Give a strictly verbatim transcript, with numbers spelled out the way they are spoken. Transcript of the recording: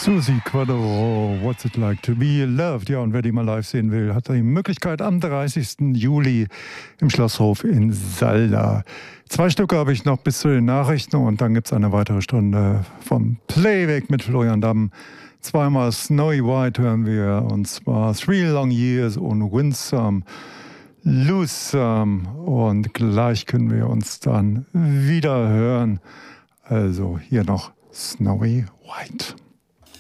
Susi Quadro, What's It Like to Be Loved? Ja, und wer die mal live sehen will, hat die Möglichkeit am dreißigsten Juli im Schlosshof in Salda. Zwei Stücke habe ich noch bis zu den Nachrichten und dann gibt es eine weitere Stunde vom Playback mit Florian Damm. Zweimal Snowy White hören wir, und zwar Three Long Years und Winsome, Loosome. Und gleich können wir uns dann wieder hören. Also hier noch Snowy White.